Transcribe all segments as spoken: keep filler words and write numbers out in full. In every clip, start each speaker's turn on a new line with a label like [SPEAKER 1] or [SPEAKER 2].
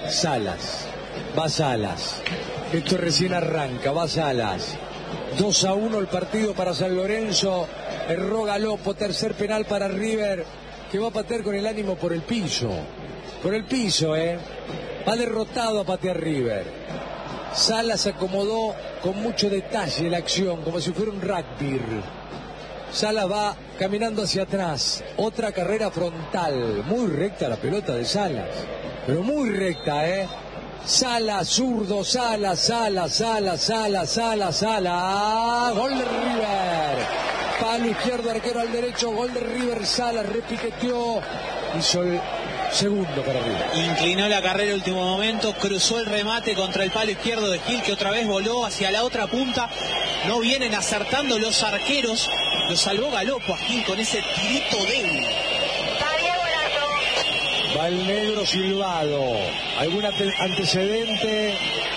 [SPEAKER 1] Salas. Va Salas. Esto recién arranca. Va Salas. dos a uno el partido para San Lorenzo. Erró Galopo. Tercer penal para River, que va a patear con el ánimo por el piso. Por el piso, ¿eh? Va derrotado a patear River. Salas acomodó con mucho detalle la acción, como si fuera un rugby. Salas va caminando hacia atrás. Otra carrera frontal. Muy recta la pelota de Salas. Pero muy recta, ¿eh? Salas, zurdo, Salas, Salas, Salas, Salas, Salas, Salas. Gol de River. Palo izquierdo, arquero al derecho. Gol de River. Salas repiqueteó. Hizo el segundo para River.
[SPEAKER 2] Inclinó la carrera en último momento, cruzó el remate contra el palo izquierdo de Gil, que otra vez voló hacia la otra punta. No vienen acertando los arqueros. Lo salvó Galopo a Gil con ese tirito débil.
[SPEAKER 1] Va el negro silbado. ¿Algún ante antecedente?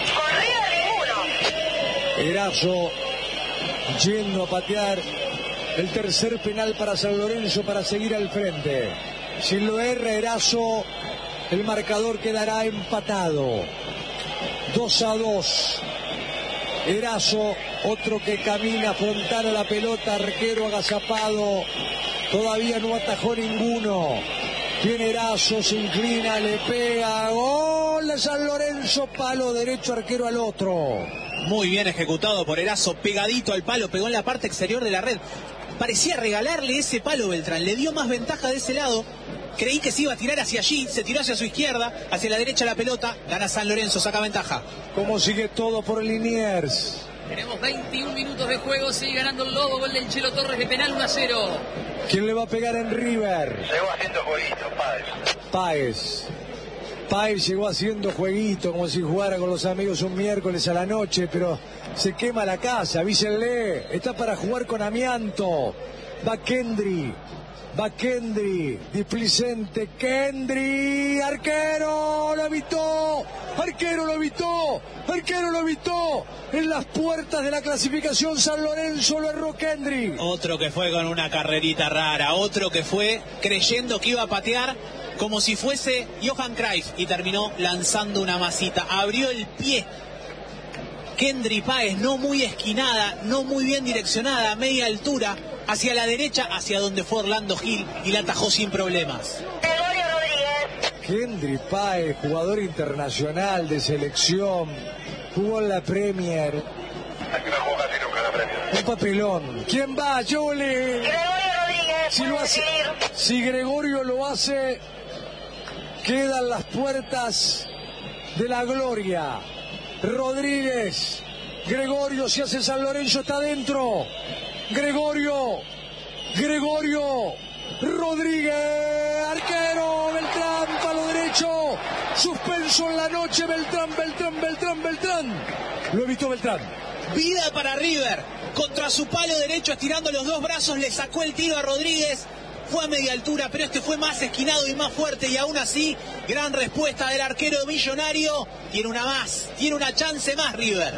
[SPEAKER 1] Erazo yendo a patear el tercer penal para San Lorenzo para seguir al frente. Si lo erra Erazo, el marcador quedará empatado. dos a dos. Erazo, otro que camina frontal a la pelota, arquero agazapado. Todavía no atajó ninguno. Tiene Erazo, se inclina, le pega. Gol de San Lorenzo, palo derecho, arquero al otro.
[SPEAKER 2] Muy bien ejecutado por Erazo, pegadito al palo, pegó en la parte exterior de la red. Parecía regalarle ese palo Beltrán, le dio más ventaja de ese lado. Creí que se iba a tirar hacia allí, se tiró hacia su izquierda, hacia la derecha la pelota, gana San Lorenzo, saca ventaja.
[SPEAKER 1] ¿Cómo sigue todo por Liniers?
[SPEAKER 3] Tenemos veintiún minutos de juego, sigue ganando el Lobo, gol del Chelo Torres de penal, uno a cero.
[SPEAKER 1] ¿Quién le va a pegar en River?
[SPEAKER 4] Llegó haciendo jueguito, Páez.
[SPEAKER 1] Páez. Páez llegó haciendo jueguito, como si jugara con los amigos un miércoles a la noche, pero se quema la casa, avísenle, está para jugar con amianto. Va Kendry. Va Kendry, displicente, Kendry, arquero, lo evitó, arquero lo evitó, arquero lo evitó, en las puertas de la clasificación San Lorenzo lo erró Kendry.
[SPEAKER 2] Otro que fue con una carrerita rara, otro que fue creyendo que iba a patear como si fuese Johan Cruyff y terminó lanzando una masita, abrió el pie. Kendry Páez, no muy esquinada, no muy bien direccionada, a media altura, hacia la derecha, hacia donde fue Orlando Gil, y la atajó sin problemas.
[SPEAKER 1] Kendry Páez, jugador internacional de selección, jugó en la Premier.
[SPEAKER 4] Aquí no jugó casi nunca la Premier.
[SPEAKER 1] Un papelón. ¿Quién va, Jole?
[SPEAKER 5] Gregorio Rodríguez.
[SPEAKER 1] Si, lo hace, si Gregorio lo hace, quedan las puertas de la gloria. Rodríguez, Gregorio, si hace San Lorenzo está dentro. Gregorio, Gregorio, Rodríguez, arquero, Beltrán, palo derecho, suspenso en la noche, Beltrán, Beltrán, Beltrán, Beltrán. Lo evitó Beltrán.
[SPEAKER 2] Vida para River, contra su palo derecho, estirando los dos brazos, le sacó el tiro a Rodríguez. Fue a media altura, pero este fue más esquinado y más fuerte, y aún así, gran respuesta del arquero Millonario. Tiene una más, tiene una chance más River.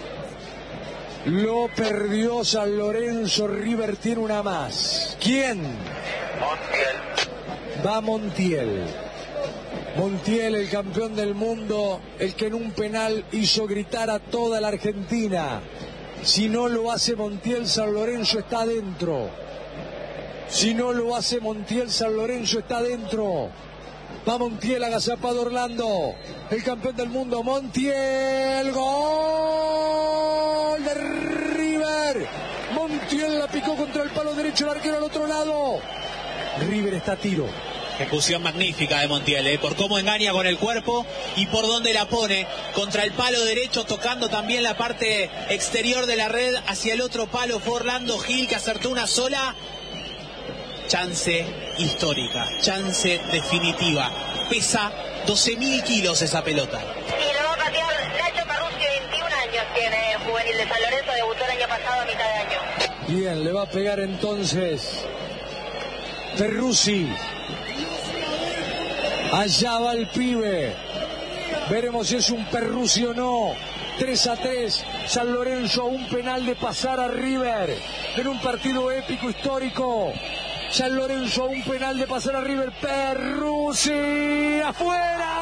[SPEAKER 1] Lo perdió San Lorenzo, River tiene una más. ¿Quién?
[SPEAKER 4] Montiel.
[SPEAKER 1] Va Montiel. Montiel, el campeón del mundo, el que en un penal hizo gritar a toda la Argentina. Si no lo hace Montiel, San Lorenzo está adentro. Si no lo hace Montiel, San Lorenzo está dentro. Va Montiel, agazapado Orlando, el campeón del mundo. Montiel, gol de River. Montiel la picó contra el palo derecho, el arquero al otro lado. River está a tiro.
[SPEAKER 2] Ejecución magnífica de Montiel, ¿eh? Por cómo engaña con el cuerpo y por dónde la pone. Contra el palo derecho, tocando también la parte exterior de la red. Hacia el otro palo fue Orlando Gil, que acertó una sola. Chance histórica, chance definitiva. Pesa doce mil kilos esa pelota.
[SPEAKER 5] Y lo va a patear Nacho Perruzzi, veintiún años tiene el juvenil de San Lorenzo, debutó el año pasado a mitad de año.
[SPEAKER 1] Bien, le va a pegar entonces Perruzzi. Allá va el pibe. Veremos si es un Perruzzi o no. tres a tres, San Lorenzo a un penal de pasar a River en un partido épico histórico. San Lorenzo a un penal de pasar a River. Perruzzi afuera.